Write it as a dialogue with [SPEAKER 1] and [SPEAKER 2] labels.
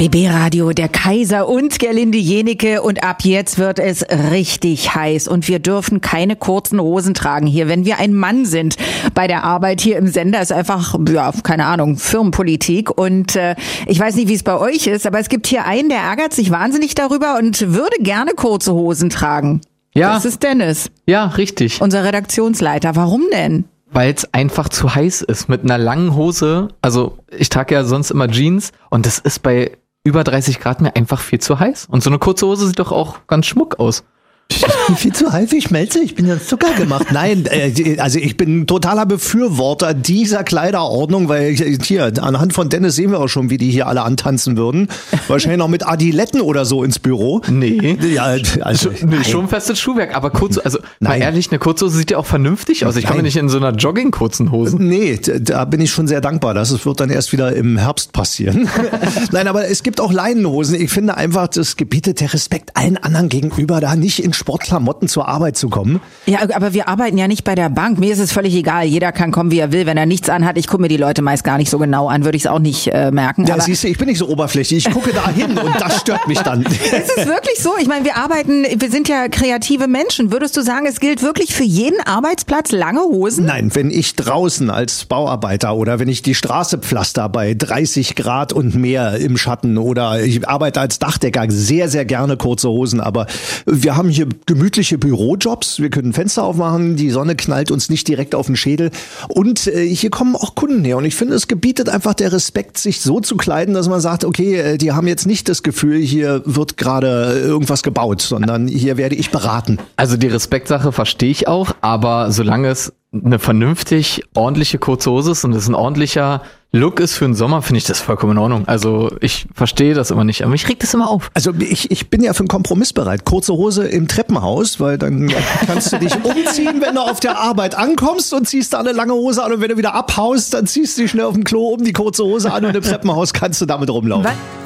[SPEAKER 1] BB Radio, der Kaiser und Gerlinde Jenecke, und ab jetzt wird es richtig heiß und wir dürfen keine kurzen Hosen tragen hier, wenn wir ein Mann sind. Bei der Arbeit hier im Sender ist einfach, keine Ahnung, Firmenpolitik, und ich weiß nicht, wie es bei euch ist, aber es gibt hier einen, der ärgert sich wahnsinnig darüber und würde gerne kurze Hosen tragen.
[SPEAKER 2] Ja.
[SPEAKER 1] Das ist Dennis.
[SPEAKER 2] Ja, richtig.
[SPEAKER 1] Unser Redaktionsleiter. Warum denn?
[SPEAKER 2] Weil es einfach zu heiß ist mit einer langen Hose. Also ich trage ja sonst immer Jeans und das ist bei über 30 Grad mir einfach viel zu heiß. Und so eine kurze Hose sieht doch auch ganz schmuck aus.
[SPEAKER 3] Viel zu heiß, ich schmelze, ich bin jetzt Zucker gemacht. Nein, also ich bin totaler Befürworter dieser Kleiderordnung, weil hier, anhand von Dennis sehen wir auch schon, wie die hier alle antanzen würden. Wahrscheinlich noch mit Adiletten oder so ins Büro.
[SPEAKER 2] Nee.
[SPEAKER 3] Ja, also,
[SPEAKER 2] nee, schon festes Schuhwerk, aber kurz, also mal ehrlich, eine kurze Hose sieht ja auch vernünftig aus. Ich komme nicht in so einer Jogging-kurzen Hose.
[SPEAKER 3] Nee, da bin ich schon sehr dankbar. Das wird dann erst wieder im Herbst passieren. Nein, aber es gibt auch Leinenhosen. Ich finde einfach, das gebietet der Respekt allen anderen gegenüber, da nicht in Sportklamotten zur Arbeit zu kommen.
[SPEAKER 1] Ja, aber wir arbeiten ja nicht bei der Bank. Mir ist es völlig egal. Jeder kann kommen, wie er will. Wenn er nichts anhat, ich gucke mir die Leute meist gar nicht so genau an, würde ich es auch nicht merken.
[SPEAKER 3] Ja,
[SPEAKER 1] aber
[SPEAKER 3] siehst du, ich bin nicht so oberflächlich. Ich gucke da hin und das stört mich dann.
[SPEAKER 1] Es ist wirklich so. Ich meine, wir sind ja kreative Menschen. Würdest du sagen, es gilt wirklich für jeden Arbeitsplatz lange Hosen?
[SPEAKER 3] Nein, wenn ich draußen als Bauarbeiter oder wenn ich die Straße pflaster bei 30 Grad und mehr im Schatten oder ich arbeite als Dachdecker, sehr, sehr gerne kurze Hosen. Aber wir haben hier gemütliche Bürojobs. Wir können Fenster aufmachen, die Sonne knallt uns nicht direkt auf den Schädel. Und hier kommen auch Kunden her. Und ich finde, es gebietet einfach der Respekt, sich so zu kleiden, dass man sagt, okay, die haben jetzt nicht das Gefühl, hier wird gerade irgendwas gebaut, sondern hier werde ich beraten.
[SPEAKER 2] Also die Respektsache verstehe ich auch, aber solange es eine vernünftig ordentliche kurze Hose ist und es ein ordentlicher Look ist für den Sommer, finde ich das vollkommen in Ordnung. Also ich verstehe das immer nicht, aber mich regt das immer auf.
[SPEAKER 3] Also ich bin ja für einen Kompromiss bereit. Kurze Hose im Treppenhaus, weil dann kannst du dich umziehen, wenn du auf der Arbeit ankommst, und ziehst da eine lange Hose an, und wenn du wieder abhaust, dann ziehst du dich schnell auf dem Klo um die kurze Hose an und im Treppenhaus kannst du damit rumlaufen.
[SPEAKER 1] Was?